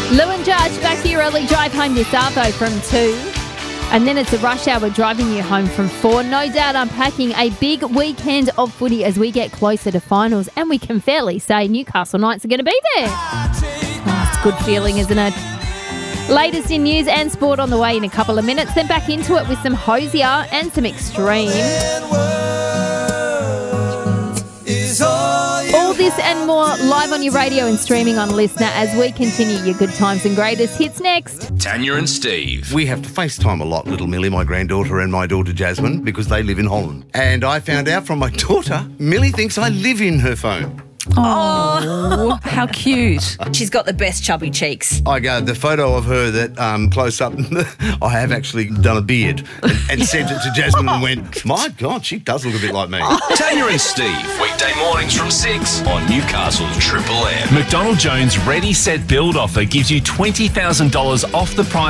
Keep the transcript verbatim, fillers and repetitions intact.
Lou and Judge, back to your early drive home this Arvo from two. And then it's a rush hour driving you home from four. No doubt unpacking a big weekend of footy as we get closer to finals. And we can fairly say Newcastle Knights are going to be there. Oh, it's a good feeling, isn't it? Latest in news and sport on the way in a couple of minutes. Then back into it with some Hosier and some Extreme. All this and more live on your radio and streaming on Listener as we continue your good times and greatest hits next. Tanya and Steve. We have to FaceTime a lot, little Millie, my granddaughter, and my daughter Jasmine, because they live in Holland. And I found out from my daughter, Millie thinks I live in her phone. Oh, how cute. She's got the best chubby cheeks. I go, the photo of her that um, close up, I have actually done a beard and, and sent it to Jasmine and went, my God, she does look a bit like me. Tanya and Steve, weekday mornings from six on Newcastle's Triple M. McDonald Jones Ready Set Build offer gives you twenty thousand dollars off the price